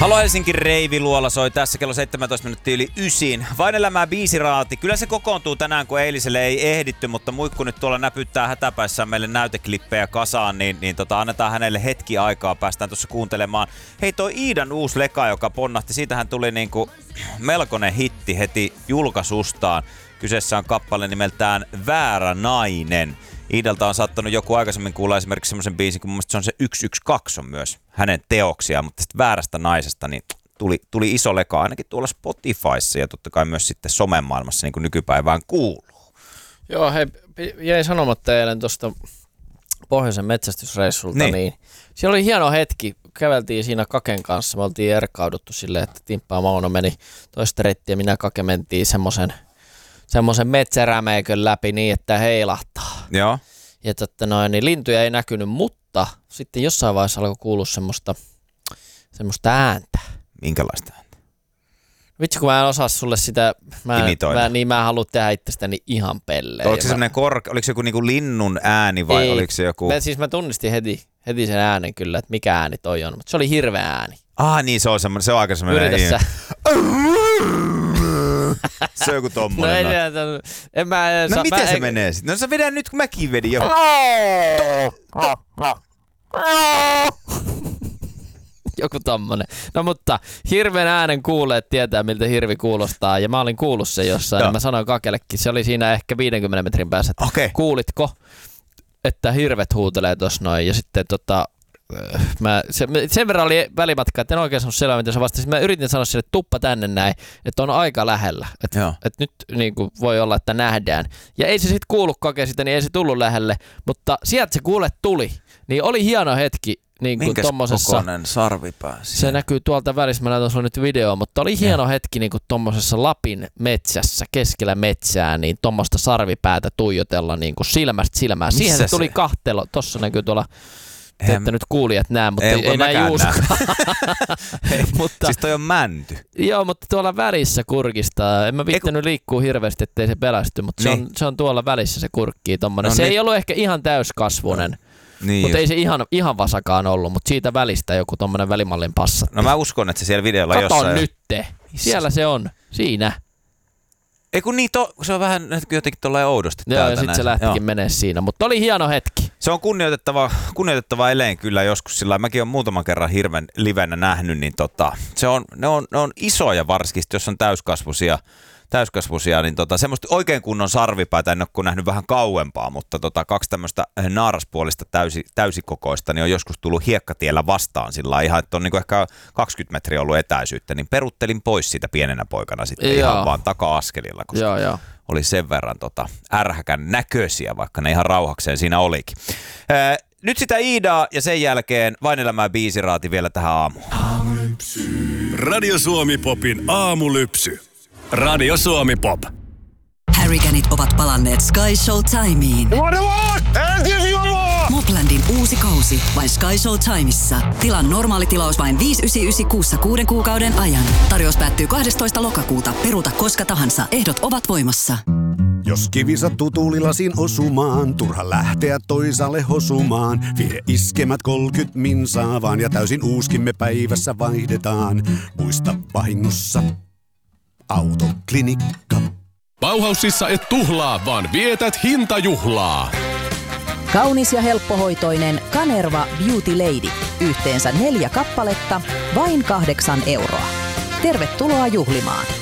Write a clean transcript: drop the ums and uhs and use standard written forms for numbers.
Halo Helsinki, Reivi Luola soi tässä kello 17 minuuttia yli 9. Vain elämää biisiraati. Kyllä se kokoontuu tänään, kun eiliselle ei ehditty, mutta Muikku nyt tuolla näpyttää hätäpäissään meille näyteklippejä kasaan, niin annetaan hänelle hetki aikaa, päästään tuossa kuuntelemaan. Hei, toi Iidan uusi leka, joka ponnahti, siitähän tuli niinku melkoinen hitti heti julkaisustaan. Kyseessä on kappale nimeltään Väärä nainen. Iidalta on saattanut joku aikaisemmin kuulla esimerkiksi semmoisen biisin, kun mun mielestä se on se 112 on myös hänen teoksia, mutta tästä Väärästä naisesta niin tuli iso leka ainakin tuolla Spotifyssa ja totta kai myös sitten somemaailmassa, niin kuin nykypäivään kuuluu. Joo, hei, jäi sanomatta eilen tuosta pohjoisen metsästysreissulta, niin siellä oli hieno hetki. Käveltiin siinä Kaken kanssa, me oltiin erkauduttu silleen, että Timppa ja Mauno meni toista reittiä ja minä Kake mentiin semmoisen metsärämeikön läpi niin, että heilahtaa. Joo. Ja niin lintuja ei näkynyt, mutta sitten jossain vaiheessa alkoi kuulua semmoista ääntä. Minkälaista ääntä? Vitsi, kun mä en osaa sulle sitä, mä en halua tehdä itsestäni ihan pelleen. Oliko se semmoinen oliko se joku niinku linnun ääni vai oliko se joku? Mä tunnistin heti sen äänen kyllä, että mikä ääni toi on, mutta se oli hirveä ääni. Niin se on semmoinen, se on aika semmoinen. Yritä sä. Se on joku tommonen. Miten se menee sitten? No sä vedän nyt, kun mäkin vedin jo. Joku tommonen. No mutta hirven äänen kuulee, tietää miltä hirvi kuulostaa. Ja mä olin kuullut sen jossain. Ja mä sanoin Kakellekin, se oli siinä ehkä 50 metrin päässä. Kuulitko, että hirvet huutelee tossa noin. Ja sitten sen verran oli välimatka, että en oikein sanonut selvää, mitä se vastasi. Mä yritin sanoa sille, että tuppa tänne näin, että on aika lähellä. Että nyt niin kuin voi olla, että nähdään. Ja ei se sitten kuulu Kake sitä, niin ei se tullut lähelle. Mutta sieltä se kuule tuli. Niin oli hieno hetki. Niin kuin minkäs kokoinen sarvipää? Se näkyy tuolta välissä, mä näytän sulle nyt video, mutta oli hieno hetki niin kuin tommosessa Lapin metsässä, keskellä metsää, niin tommoista sarvipäätä tuijotella niin kuin silmästä silmään. Siihen se tuli kahtelo, tossa näkyy tuolla. Te ette nyt kuulijat näe, mutta ei näe juuskaan. Siis toi on mänty. Joo, mutta tuolla välissä kurkistaa. En mä viittänyt liikkuu hirveästi, ettei se pelästy, mutta se on tuolla välissä se kurkkii tommonen. No, se ei ollut ehkä ihan täyskasvunen, mutta ei se ihan vasakaan ollut, mutta siitä välistä joku tommonen välimallin passat. No mä uskon, että se siellä videolla jossain. Kato nyt te. Siellä se on. Siinä. Ei kun se on vähän jotenkin tolleen oudosti täältä. Joo, ja sit se lähtikin menee siinä, mutta oli hieno hetki. Se on kunnioitettava eleen kyllä joskus, sillä mäkin olen muutaman kerran hirven livenä nähnyt, niin ne on isoja varsinkin, jos on täyskasvusia, niin semmoista oikein kunnon sarvipäätä en ole kun nähnyt vähän kauempaa, mutta kaksi tämmöistä naaraspuolista täysikokoista niin on joskus tullut hiekkatiellä vastaan sillä ihan, että on niin ehkä 20 metriä ollut etäisyyttä, niin peruttelin pois siitä pienenä poikana sitten ihan vaan taka-askelilla, koska oli sen verran ärhäkän näköisiä, vaikka ne ihan rauhakseen siinä olikin. Nyt sitä Iidaa ja sen jälkeen Vain elämää biisiraati vielä tähän aamuun. Radio Suomi Popin aamulypsy. Radio Suomi Pop. Harrycanit ovat palanneet Sky Showtimeen. Moplandin uusi kausi vain Sky Showtimeissa. Tilan normaali tilaus vain 5,99 kuussa 6 kuukauden ajan. Tarjous päättyy 12. lokakuuta. Peruuta koska tahansa. Ehdot ovat voimassa. Jos kivi sattuu tuulilasin osumaan, turha lähteä toisaalle hosumaan. Vie iskemät 30 minsaa vaan ja täysin uuskimme päivässä vaihdetaan. Muista vahingossa Autoklinikka. Bauhausissa et tuhlaa, vaan vietät hintajuhlaa. Kaunis ja helppohoitoinen Kanerva Beauty Lady. Yhteensä 4 kappaletta, vain 8 €. Tervetuloa juhlimaan.